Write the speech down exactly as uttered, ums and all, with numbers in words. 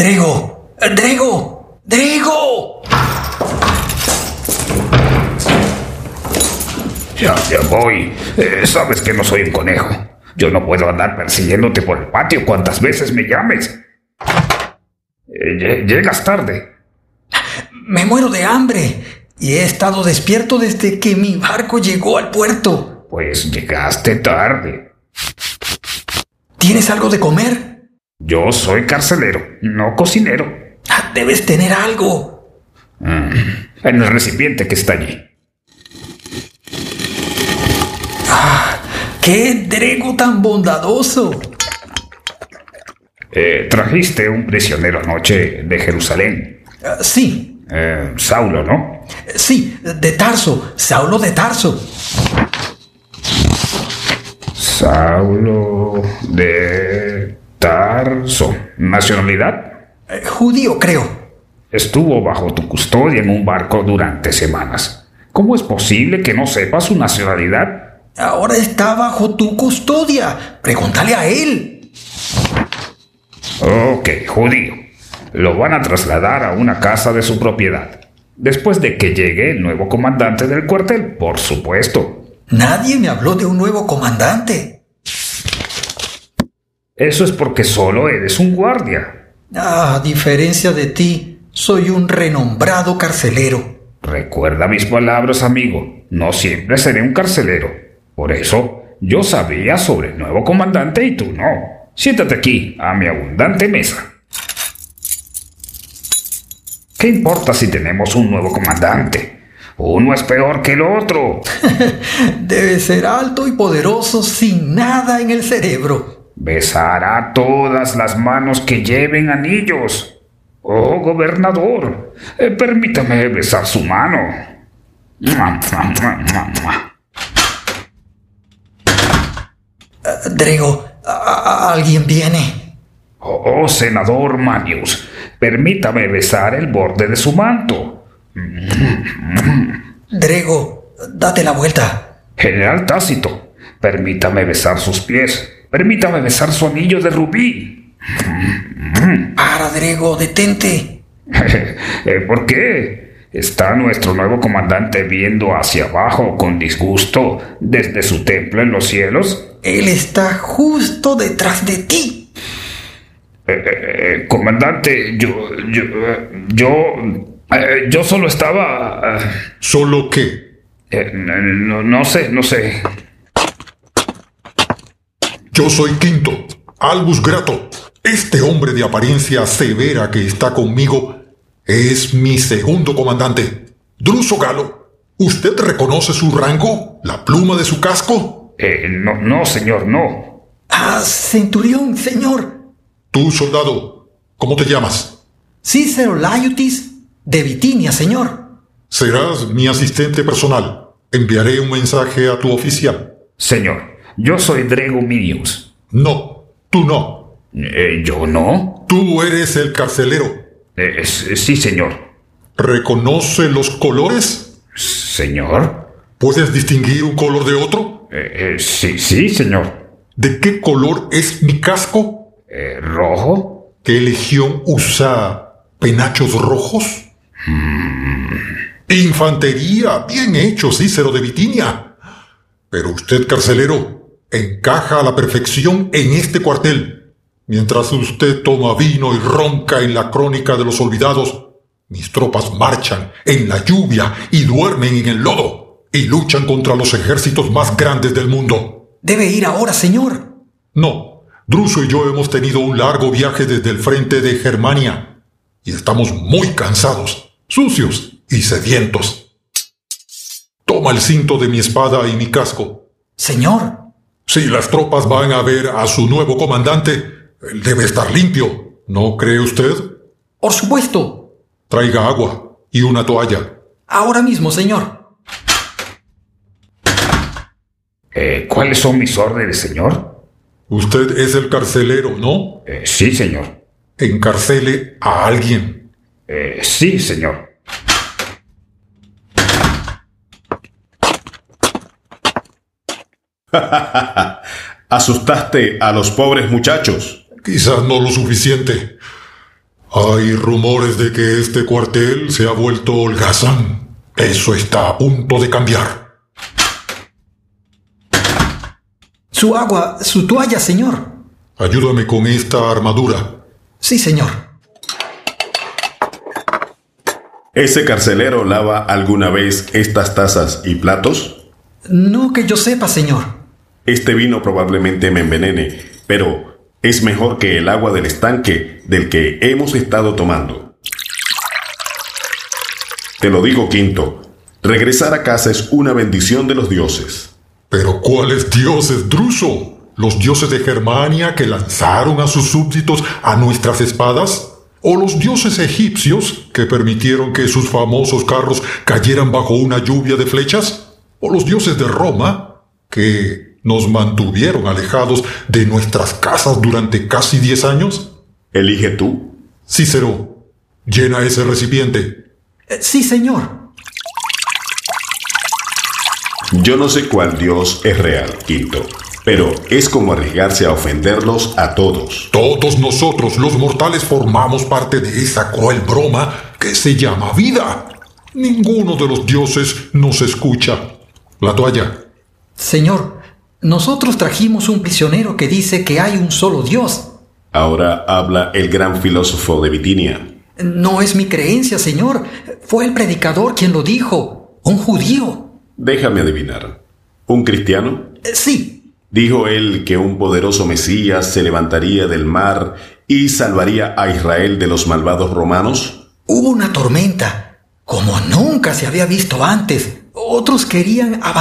¡Drego! ¡Drego! ¡Drego! Ya, ya voy. Eh, sabes que no soy un conejo. Yo no puedo andar persiguiéndote por el patio cuantas veces me llames. Eh, llegas tarde. Me muero de hambre y he estado despierto desde que mi barco llegó al puerto. Pues llegaste tarde. ¿Tienes algo de comer? Yo soy carcelero, no cocinero. Ah, debes tener algo. Mm, en el recipiente que está allí. Ah, ¡qué Drego tan bondadoso! Eh, trajiste un prisionero anoche de Jerusalén. Uh, sí. Eh, Saulo, ¿no? Sí, de Tarso. Saulo de Tarso. Saulo de Tarso. ¿Nacionalidad? Eh, judío, creo. Estuvo bajo tu custodia en un barco durante semanas. ¿Cómo es posible que no sepas su nacionalidad? Ahora está bajo tu custodia. Pregúntale a él. Ok, judío. Lo van a trasladar a una casa de su propiedad. Después de que llegue el nuevo comandante del cuartel, por supuesto. Nadie me habló de un nuevo comandante. Eso es porque solo eres un guardia. Ah, a diferencia de ti, soy un renombrado carcelero. Recuerda mis palabras, amigo. No siempre seré un carcelero. Por eso, yo sabía sobre el nuevo comandante y tú no. Siéntate aquí, a mi abundante mesa. ¿Qué importa si tenemos un nuevo comandante? Uno es peor que el otro. Debe ser alto y poderoso sin nada en el cerebro. Besará todas las manos que lleven anillos. Oh, gobernador, eh, permítame besar su mano. Uh, Drego, a- a- alguien viene. Oh, senador Manius, permítame besar el borde de su manto. Drego, date la vuelta. General Tácito, permítame besar sus pies. Permítame besar su anillo de rubí. Para, Drego, detente. ¿Por qué? ¿Está nuestro nuevo comandante viendo hacia abajo con disgusto desde su templo en los cielos? Él está justo detrás de ti. Eh, eh, comandante, yo, yo, yo, eh, yo solo estaba... Eh, ¿Solo qué? eh, no, no sé, no sé. Yo soy Quinto, Albus Grato. Este hombre de apariencia severa que está conmigo es mi segundo comandante, Druso Galo. ¿Usted reconoce su rango? ¿La pluma de su casco? Eh, no, no, señor, no. Ah, centurión, señor. Tú, soldado, ¿cómo te llamas? Cícero Laiutis de Bitinia, señor. Serás mi asistente personal. Enviaré un mensaje a tu oficial. Señor, yo soy Drego Minius. No, tú no. Eh, ¿Yo no? Tú eres el carcelero. Eh, sí, señor. ¿Reconoce los colores? ¿Señor? ¿Puedes distinguir un color de otro? Eh, eh, sí, sí, señor. ¿De qué color es mi casco? Eh, ¿Rojo? ¿Qué legión usa penachos rojos? Mm. Infantería, bien hecho, Cícero de Bitinia. Pero usted, carcelero, encaja a la perfección en este cuartel. Mientras usted toma vino y ronca en la crónica de los olvidados, mis tropas marchan en la lluvia y duermen en el lodo y luchan contra los ejércitos más grandes del mundo. Debe ir ahora, señor. No. Druso y yo hemos tenido un largo viaje desde el frente de Germania y estamos muy cansados, sucios y sedientos. Toma el cinto de mi espada y mi casco. Señor. Si las tropas van a ver a su nuevo comandante, él debe estar limpio, ¿no cree usted? Por supuesto. Traiga agua y una toalla. Ahora mismo, señor. Eh, ¿Cuáles son mis órdenes, señor? Usted es el carcelero, ¿no? Eh, sí, señor. Encarcele a alguien. Eh, sí, señor. Asustaste a los pobres muchachos. Quizás no lo suficiente. Hay rumores de que este cuartel se ha vuelto holgazán. Eso está a punto de cambiar. Su agua, su toalla, señor. Ayúdame con esta armadura. Sí, señor. ¿Ese carcelero lava alguna vez estas tazas y platos? No que yo sepa, señor. Este vino probablemente me envenene, pero es mejor que el agua del estanque del que hemos estado tomando. Te lo digo, Quinto. Regresar a casa es una bendición de los dioses. ¿Pero cuáles dioses, Druso? ¿Los dioses de Germania que lanzaron a sus súbditos a nuestras espadas? ¿O los dioses egipcios que permitieron que sus famosos carros cayeran bajo una lluvia de flechas? ¿O los dioses de Roma que nos mantuvieron alejados de nuestras casas durante casi diez años? Elige tú. Cícero, llena ese recipiente. Eh, sí, señor. Yo no sé cuál dios es real, Quinto, pero es como arriesgarse a ofenderlos a todos. Todos nosotros, los mortales, formamos parte de esa cruel broma que se llama vida. Ninguno de los dioses nos escucha. La toalla. Señor, nosotros trajimos un prisionero que dice que hay un solo Dios. Ahora habla el gran filósofo de Bitinia. No es mi creencia, señor. Fue el predicador quien lo dijo. Un judío. Déjame adivinar. ¿Un cristiano? Eh, sí. Dijo él que un poderoso Mesías se levantaría del mar y salvaría a Israel de los malvados romanos. Hubo una tormenta, como nunca se había visto antes. Otros querían abandonar